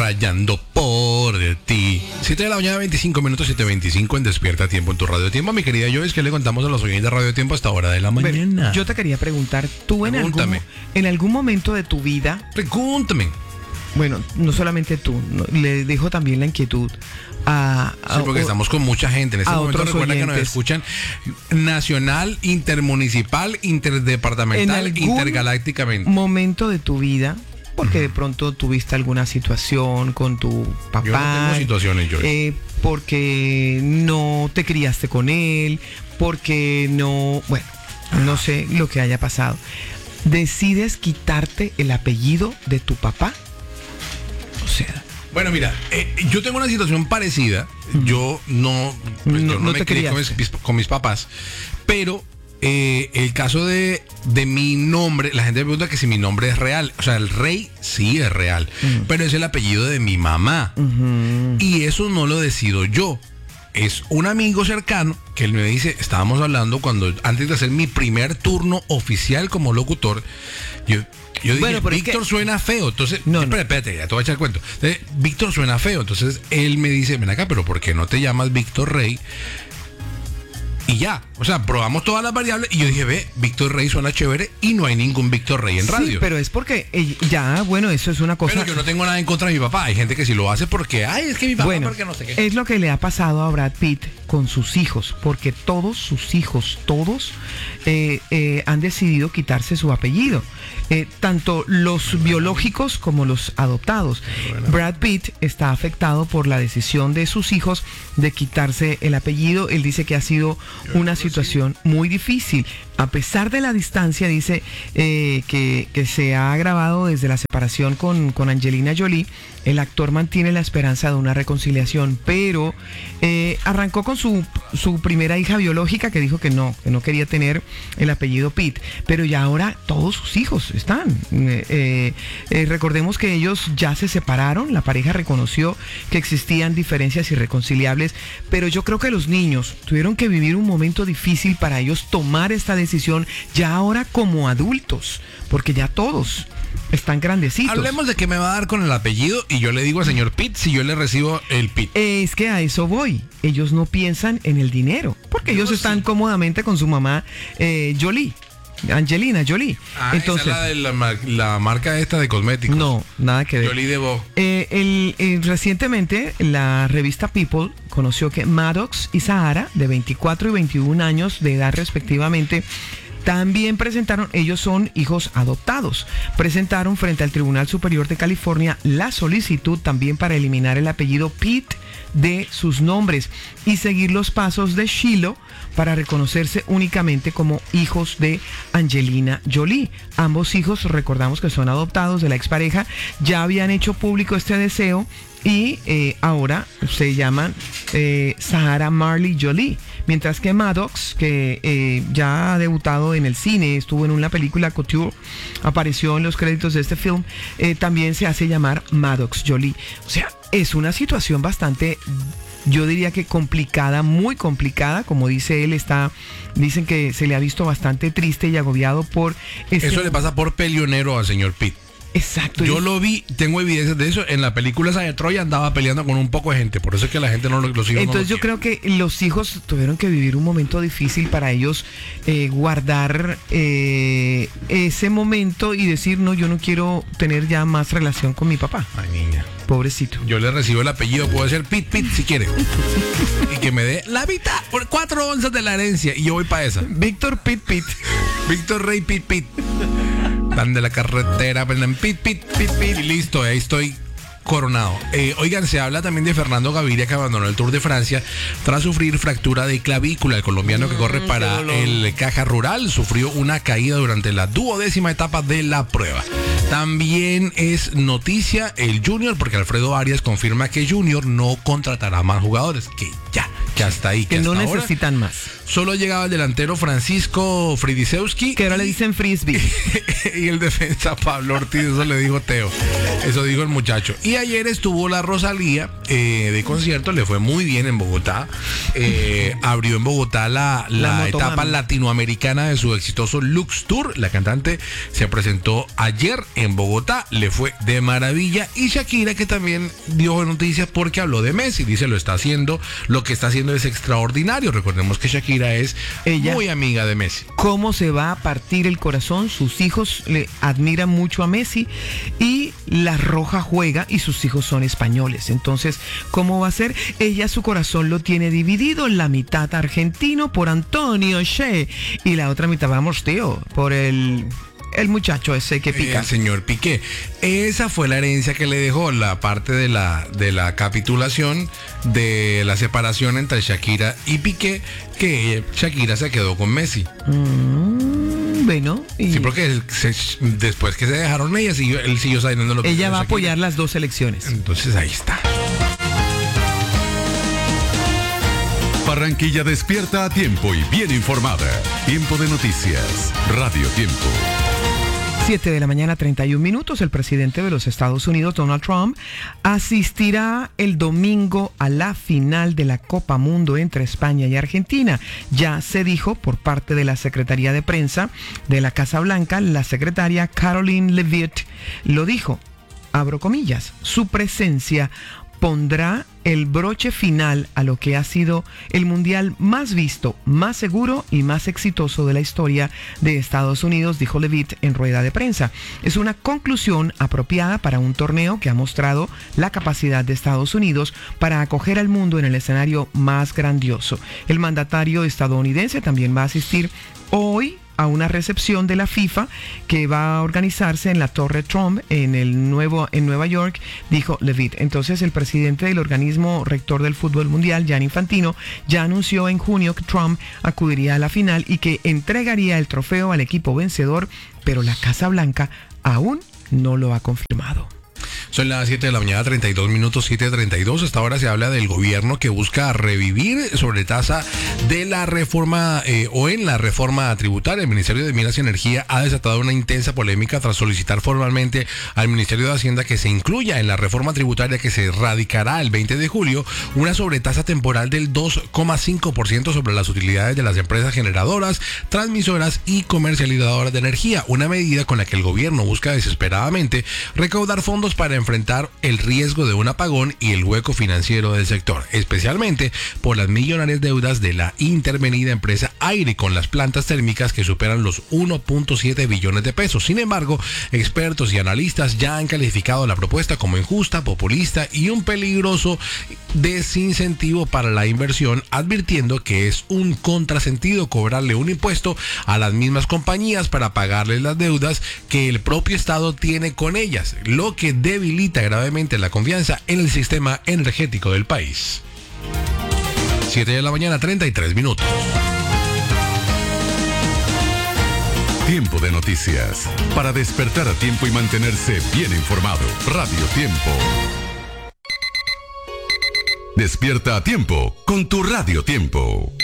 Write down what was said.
rayando por ti. 7 de la mañana, 25 minutos, 7:25 en Despierta Tiempo en tu Radio Tiempo. Mi querida Joyce, ¿qué le contamos a los oyentes de Radio Tiempo a esta hora de la mañana? Yo te quería preguntar, ¿tú en algún momento de tu vida... Pregúntame. Bueno, no solamente tú, le dejo también la inquietud a sí, porque estamos con mucha gente. En este momento recuerda oyentes. Que nos escuchan nacional, intermunicipal, interdepartamental, intergalácticamente. Momento de tu vida, porque de pronto tuviste alguna situación con tu papá. Yo no tengo situaciones, yo. Porque no te criaste con él, porque no sé lo que haya pasado. ¿Decides quitarte el apellido de tu papá? O sea... Bueno, mira, yo tengo una situación parecida. Yo no me crié con mis papás, pero el caso de mi nombre, la gente me pregunta que si mi nombre es real. O sea, el Rey sí es real, pero es el apellido de mi mamá. Y eso no lo decido yo. Es un amigo cercano que él me dice, estábamos hablando antes de hacer mi primer turno oficial como locutor, yo dije, Víctor suena feo. Entonces, espérate, ya te voy a echar el cuento. Entonces, Víctor suena feo. Entonces, él me dice, ven acá, pero ¿por qué no te llamas Víctor Rey? Y ya, o sea, probamos todas las variables y yo dije, Víctor Rey suena chévere y no hay ningún Víctor Rey en radio. Sí, pero es porque eso es una cosa... Pero yo no tengo nada en contra de mi papá. Hay gente que sí lo hace porque, es que mi papá, porque no sé qué. Es lo que le ha pasado a Brad Pitt con sus hijos, porque todos sus hijos, han decidido quitarse su apellido. Tanto los biológicos como los adoptados. Bueno. Brad Pitt está afectado por la decisión de sus hijos de quitarse el apellido. Él dice que ha sido una situación muy difícil. A pesar de la distancia, dice que se ha agravado desde la separación con Angelina Jolie. El actor mantiene la esperanza de una reconciliación, pero arrancó con su primera hija biológica que dijo que no quería tener el apellido Pitt, pero ya ahora todos sus hijos están. Recordemos que ellos ya se separaron, la pareja reconoció que existían diferencias irreconciliables, pero yo creo que los niños tuvieron que vivir un momento difícil para ellos tomar esta decisión ya ahora como adultos, porque ya todos están grandecitos. Hablemos de qué me va a dar con el apellido y yo le digo al señor Pitt si yo le recibo el Pitt. Es que a eso voy. Ellos no piensan en el dinero, porque ellos están cómodamente con su mamá Jolie, Angelina Jolie. Entonces, esa es la marca esta de cosméticos. No, nada que ver. Jolie de Bo. Recientemente la revista People conoció que Maddox y Sahara, de 24 y 21 años de edad respectivamente, también ellos son hijos adoptados. Presentaron frente al Tribunal Superior de California la solicitud también para eliminar el apellido Pitt de sus nombres y seguir los pasos de Shiloh para reconocerse únicamente como hijos de Angelina Jolie. Ambos hijos, recordamos que son adoptados de la expareja, ya habían hecho público este deseo y ahora se llaman Sahara Marley Jolie. Mientras que Maddox, que ya ha debutado en el cine, estuvo en una película Couture, apareció en los créditos de este film, también se hace llamar Maddox Jolie. O sea, es una situación bastante, yo diría que complicada, muy complicada, como dice él, dicen que se le ha visto bastante triste y agobiado por... Eso le pasa por peleonero al señor Pitt. Exacto. Yo lo vi, tengo evidencias de eso. En la película esa de Troya andaba peleando con un poco de gente. Por eso es que la gente los hijos Entonces yo creo que los hijos tuvieron que vivir un momento difícil para ellos guardar ese momento y decir, no, yo no quiero tener ya más relación con mi papá. Ay, niña. Pobrecito. Yo le recibo el apellido, puede ser Pitt si quiere. Y que me dé la mitad, por 4 onzas de la herencia. Y yo voy para esa. Víctor Pitt. Víctor Rey Pitt. Van de la carretera, Pitt, y listo, ahí estoy coronado. Oigan, se habla también de Fernando Gaviria, que abandonó el Tour de Francia tras sufrir fractura de clavícula. El colombiano que corre para el Caja Rural sufrió una caída durante la 12ª etapa de la prueba. También es noticia el Junior, porque Alfredo Arias confirma que Junior no contratará más jugadores, que Que hasta ahí. Que no necesitan más. Solo llegaba el delantero Francisco Fridisewski. Que ahora le dicen Frisbee. Y el defensa Pablo Ortiz, eso le dijo Teo. Eso dijo el muchacho. Y ayer estuvo la Rosalía de concierto, le fue muy bien en Bogotá. Abrió en Bogotá la etapa latinoamericana de su exitoso Lux Tour. La cantante se presentó ayer en Bogotá, le fue de maravilla. Y Shakira, que también dio noticias porque habló de Messi. Dice, lo que está haciendo es extraordinario. Recordemos que Shakira es muy amiga de Messi. ¿Cómo se va a partir el corazón? Sus hijos le admiran mucho a Messi y la Roja juega y sus hijos son españoles. Entonces, ¿cómo va a ser? Ella su corazón lo tiene dividido, la mitad argentino por Antonio Che y la otra mitad, vamos tío, por el muchacho ese que pica. El señor Piqué. Esa fue la herencia que le dejó la parte de la capitulación de la separación entre Shakira y Piqué, que Shakira se quedó con Messi. Bueno. Sí, porque después que se dejaron él siguió saliendo lo que ella va a apoyar las dos elecciones. Entonces ahí está. Barranquilla despierta a tiempo y bien informada. Tiempo de noticias. Radio Tiempo. 7:31 a.m. El presidente de los Estados Unidos, Donald Trump, asistirá el domingo a la final de la Copa Mundo entre España y Argentina. Ya se dijo por parte de la Secretaría de Prensa de la Casa Blanca, la secretaria Caroline Leavitt lo dijo, abro comillas, su presencia pondrá el broche final a lo que ha sido el mundial más visto, más seguro y más exitoso de la historia de Estados Unidos, dijo Leavitt en rueda de prensa. Es una conclusión apropiada para un torneo que ha mostrado la capacidad de Estados Unidos para acoger al mundo en el escenario más grandioso. El mandatario estadounidense también va a asistir hoy a una recepción de la FIFA que va a organizarse en la Torre Trump en Nueva York, dijo Leavitt. Entonces el presidente del organismo rector del fútbol mundial, Gianni Infantino, ya anunció en junio que Trump acudiría a la final y que entregaría el trofeo al equipo vencedor, pero la Casa Blanca aún no lo ha confirmado. Son las 7:32 a.m, 7:32. Hasta ahora se habla del gobierno que busca revivir sobre tasa de la reforma en la reforma tributaria. El Ministerio de Minas y Energía ha desatado una intensa polémica tras solicitar formalmente al Ministerio de Hacienda que se incluya en la reforma tributaria que se radicará el 20 de julio una sobretasa temporal del 2,5% sobre las utilidades de las empresas generadoras, transmisoras y comercializadoras de energía. Una medida con la que el gobierno busca desesperadamente recaudar fondos para enfrentar el riesgo de un apagón y el hueco financiero del sector, especialmente por las millonarias deudas de la intervenida empresa Aire con las plantas térmicas que superan los 1.7 billones de pesos. Sin embargo, expertos y analistas ya han calificado la propuesta como injusta, populista y un peligroso desincentivo para la inversión, advirtiendo que es un contrasentido cobrarle un impuesto a las mismas compañías para pagarles las deudas que el propio Estado tiene con ellas, lo que debilita gravemente la confianza en el sistema energético del país. 7:33 a.m. Tiempo de noticias. Para despertar a tiempo y mantenerse bien informado. Radio Tiempo. Despierta a tiempo con tu Radio Tiempo.